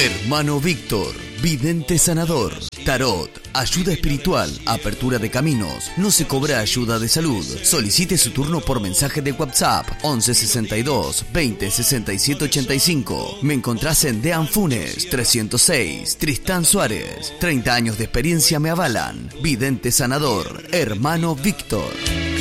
Hermano Víctor, vidente sanador, tarot, ayuda espiritual, apertura de caminos, no se cobra ayuda de salud. Solicite su turno por mensaje de WhatsApp 11 62 20 67 85. Me encontrás en Dean Funes 306, Tristán Suárez. 30 años de experiencia me avalan. Vidente sanador, Hermano Víctor.